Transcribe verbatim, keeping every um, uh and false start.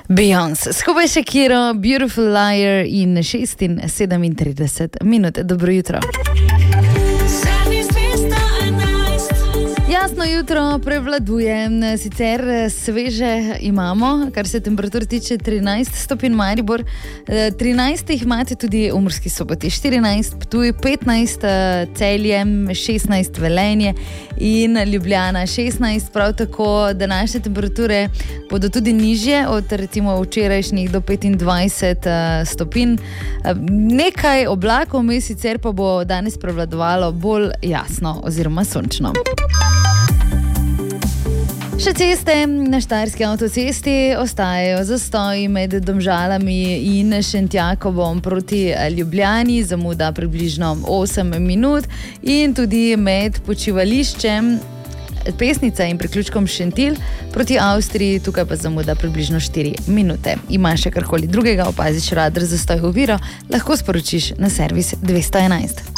Beyoncé, skupaj Shakira, Beautiful Liar in šest in sedemintrideset minut. Dobro jutro. Jasno jutro prevladuje, sicer sveže imamo, kar se temperatur tiče trinajst stopinj Maribor, trinajst jih imate tudi v Murski Soboti, štirinajst Ptuj, petnajst Celje, šestnajst Velenje in Ljubljana šestnajst, prav tako današnje temperature bodo tudi nižje od recimo včerajšnjih do petindvajset stopinj. Nekaj oblakov, mi sicer pa bo danes prevladovalo bolj jasno oziroma sončno. Še ceste na Štajerski avtocesti ostajajo zastoji med Domžalami in Šentjakovom proti Ljubljani, zamuda približno osem minut in tudi med počivališčem Pesnica in priključkom Šentilj proti Avstriji, tukaj pa zamuda približno štiri minute. Ima še karkoli drugega, opaziš radar zastoj oviro, lahko sporočiš na servis dvesto enajst.